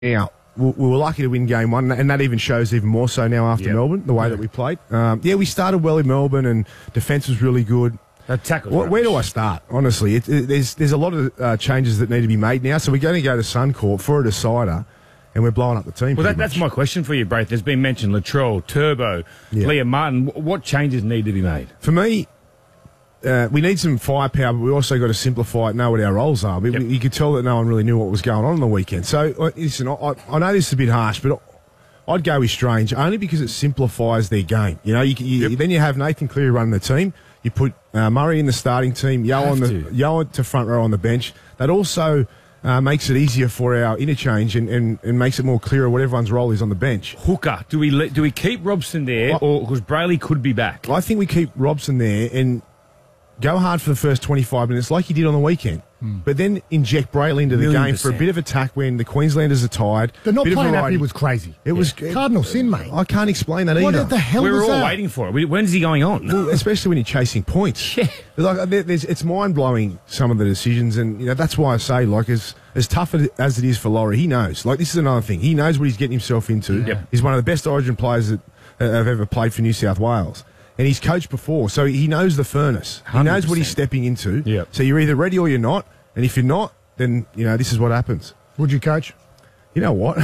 Now, we were lucky to win game one, and that even shows even more so now after Melbourne, the way that we played. We started well in Melbourne, and defence was really good. Where do I start? Honestly, there's a lot of changes that need to be made now. So we're going to go to Suncorp for a decider, and we're blowing up the team. Well, that's my question for you, Braith. There's been mentioned Latrell, Turbo, Liam Martin. What changes need to be made? For me, we need some firepower, but we also got to simplify it, know what our roles are. You could tell that no one really knew what was going on the weekend. So, listen, I know this is a bit harsh, but I'd go with Strange only because it simplifies their game. You know, then you have Nathan Cleary running the team. You put Murray in the starting team, Yo to front row on the bench. That also makes it easier for our interchange and makes it more clearer what everyone's role is on the bench. Hooker, do we keep Robson there, or because Brayley could be back? I think we keep Robson there and go hard for the first 25 minutes like he did on the weekend. But then inject Brayley into the game for a bit of attack when the Queenslanders are tired. The not playing Appy was crazy. It was Cardinal sin, mate. I can't explain that either. What the hell was that? We were all waiting for it. When's he going on? Well, especially when you're chasing points. Yeah. It's mind-blowing, some of the decisions, and that's why I say, as tough as it is for Laurie, he knows. This is another thing. He knows what he's getting himself into. Yep. He's one of the best Origin players that have ever played for New South Wales. And he's coached before, so he knows the furnace. 100%. He knows what he's stepping into. Yep. So you're either ready or you're not. And if you're not, then, this is what happens. Would you coach? You know what?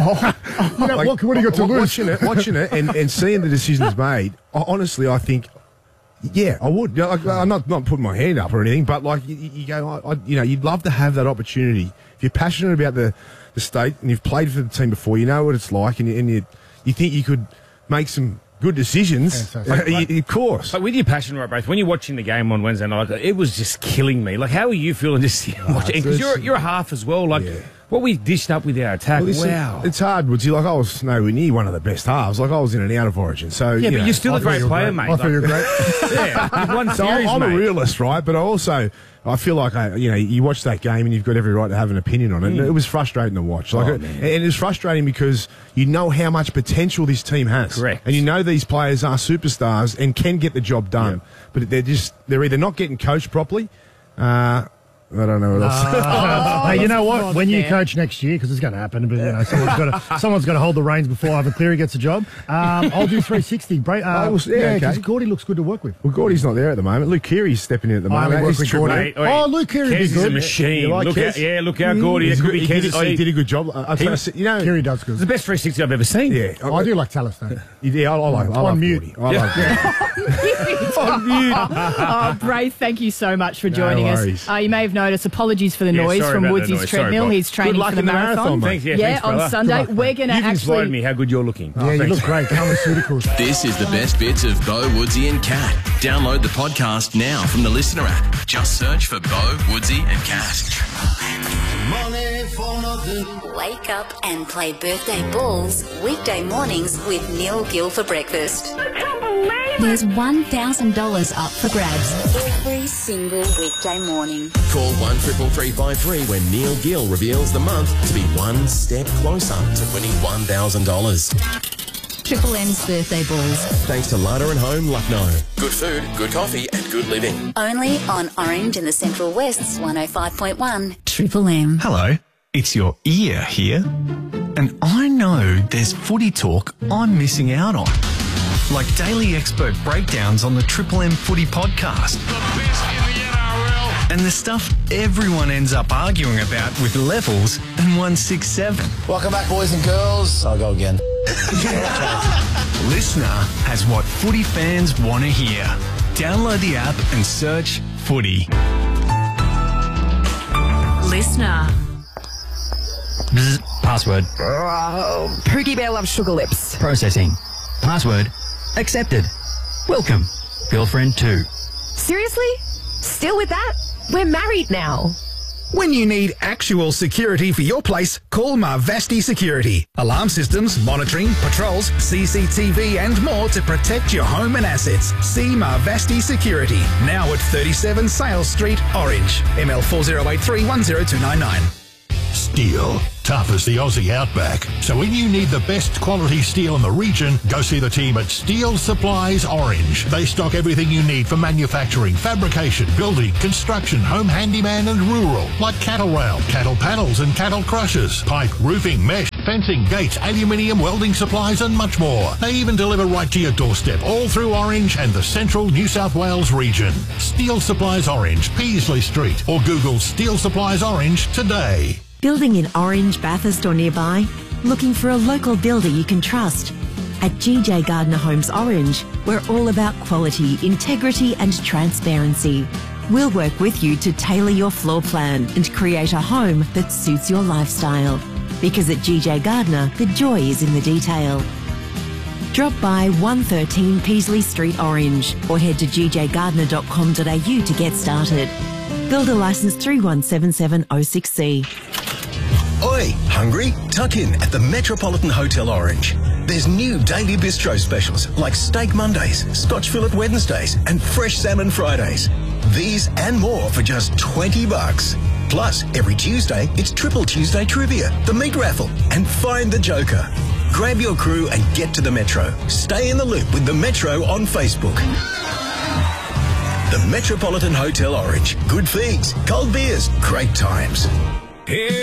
What do you got to lose? Watching it and seeing the decisions made, honestly, I think, I would. I'm not putting my hand up or anything, but you go, you'd love to have that opportunity. If you're passionate about the state and you've played for the team before, you know what it's like, and you think you could make some good decisions. Of course. But with your passion, right, Braith, when you're watching the game on Wednesday night, it was just killing me. How are you feeling just watching? Because you're a half as well. What we dished up with our attack, wow. It's hard, Woodsy. I was nowhere near one of the best halves. I was in and out of Origin. So but you're still a great player, mate. I thought you were great. You've won series, I'm a realist, right? But I feel like, you watch that game and you've got every right to have an opinion on it. And it was frustrating to watch. And it's frustrating because you know how much potential this team has. Correct. And you know these players are superstars and can get the job done. Yep. But they're either not getting coached properly, I don't know what else. Hey, you know what? When you coach next year, because it's going to happen, but someone's got to hold the reins before Ivan Cleary gets a job. I'll do 360. Because Gordy looks good to work with. Well, Gordy's not there at the moment. Luke Keary's stepping in at the moment. Luke Keary is a machine. Look how Gordy. He did a good job. Keary does good. It's the best 360 I've ever seen. Yeah, I do like Tallis though. Yeah, I like Gordy. I like on mute. Braith, thank you so much for joining us. You may have noticed, apologies for the noise from Woodsy's treadmill. He's training for the marathon. Thanks, on Sunday. We're going to You've inspired me how good you're looking. Yeah, you look great. Pharmaceuticals. This is the best bits of Bo, Woodsy and Cat. Download the podcast now from the Listener app. Just search for Bo, Woodsy and Cat. Wake up and play birthday balls weekday mornings with Neil Gill for breakfast. There's $1,000 up for grabs every single weekday morning. Call 133353 when Neil Gill reveals the month to be one step closer to winning $1,000. Triple M's birthday balls. Thanks to Lada and Home, Lucknow. Good food, good coffee and good living. Only on Orange and the Central West's 105.1 Triple M. Hello, it's your ear here. And I know there's footy talk I'm missing out on. Like daily expert breakdowns on the Triple M Footy podcast. The best in the NRL. And the stuff everyone ends up arguing about with Levels and 167. Welcome back, boys and girls. I'll go again. Listener has what footy fans want to hear. Download the app and search Footy. Listener. Bzz. Password. Pookie Bear loves sugar lips. Processing. Password. Accepted. Welcome. Girlfriend 2. Seriously? Still with that? We're married now. When you need actual security for your place, call Marvasti Security. Alarm systems, monitoring, patrols, CCTV and more to protect your home and assets. See Marvasti Security. Now at 37 Sales Street, Orange. ML 4083 10299. Steel. Tough as the Aussie outback. So when you need the best quality steel in the region, go see the team at Steel Supplies Orange. They stock everything you need for manufacturing, fabrication, building, construction, home handyman and rural, like cattle rail, cattle panels and cattle crushers, pipe, roofing, mesh, fencing, gates, aluminium, welding supplies and much more. They even deliver right to your doorstep, all through Orange and the central New South Wales region. Steel Supplies Orange, Peasley Street, or Google Steel Supplies Orange today. Building in Orange, Bathurst or nearby? Looking for a local builder you can trust? At GJ Gardner Homes Orange, we're all about quality, integrity and transparency. We'll work with you to tailor your floor plan and create a home that suits your lifestyle. Because at GJ Gardner, the joy is in the detail. Drop by 113 Peasley Street Orange or head to gjgardner.com.au to get started. Builder licence 3177006C. Oi, hungry? Tuck in at the Metropolitan Hotel Orange. There's new daily bistro specials like Steak Mondays, Scotch Fillet Wednesdays and Fresh Salmon Fridays. These and more for just $20. Plus, every Tuesday, it's Triple Tuesday Trivia, the meat raffle, and Find the Joker. Grab your crew and get to the Metro. Stay in the loop with the Metro on Facebook. The Metropolitan Hotel Orange. Good feeds, cold beers, great times.